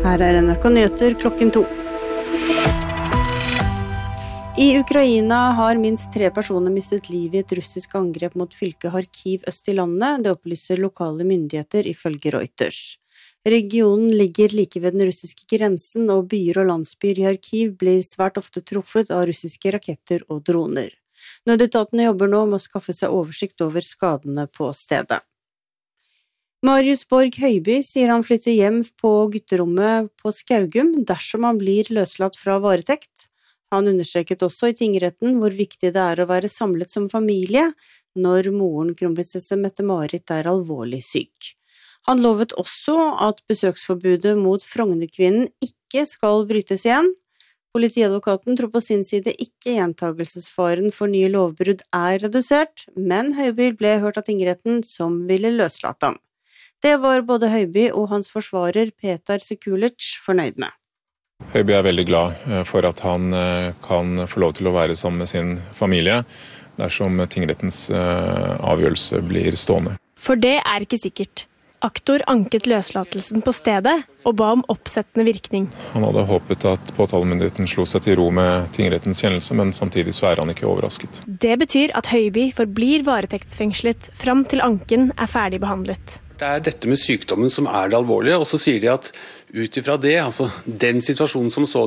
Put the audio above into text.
Her NRK Nyheter 2:00. I Ukraina har minst 3 personer mistet livet I et russisk angrep mot fylket Kharkiv øst I landet, det opplyser lokale myndigheter ifølge Reuters. Regionen ligger like ved den russiske grensen, og byer og landsbyer I Kharkiv blir svært ofte truffet av russiske raketter og droner. Nødetatene jobber nå med å skaffe seg oversikt over skadene på stedet. Marius Borg Høiby sier han flytter hjem på gutterommet på Skaugum dersom han blir løslatt fra varetekt. Han understreket også I tingretten hvor viktig det å være samlet som familie når moren kronprinsesse Mette-Marit alvorlig syk. Han lovet også at besøksforbudet mot Frognerkvinnen ikke skal brytes igjen. Politiadvokaten tror på sin side ikke gjentagelsesfaren for nye lovbrudd redusert, men Høiby ble hørt av tingretten som ville løslate ham. Det var både Høiby og hans forsvarer Petar Sekulic fornøyd med. Høiby veldig glad for at han kan få lov til å være sammen med sin familie dersom tingrettens avgjørelse blir stående. For det ikke sikkert. Aktor anket løslatelsen på stedet og ba om oppsettende virkning. Han hadde håpet at påtalemyndigheten slo seg til ro med tingrettens kjennelse, men samtidig så han ikke overrasket. Det betyr at Høiby forblir varetektsfengslet fram til anken ferdig behandlet. Det dette med sykdommen som det alvorlige, og så sier de at ut ifra det, altså den situasjonen som så